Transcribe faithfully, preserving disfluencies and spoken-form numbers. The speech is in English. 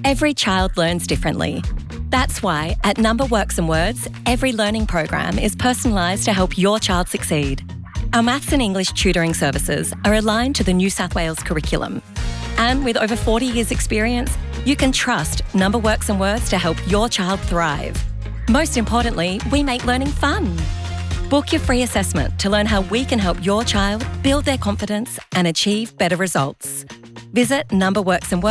Every child learns differently. That's why at Number Works and Words, every learning program is personalised to help your child succeed. Our maths and English tutoring services are aligned to the New South Wales curriculum. And with over forty years experience, you can trust Number Works and Words to help your child thrive. Most importantly, we make learning fun. Book your free assessment to learn how we can help your child build their confidence and achieve better results. Visit Number Works and Words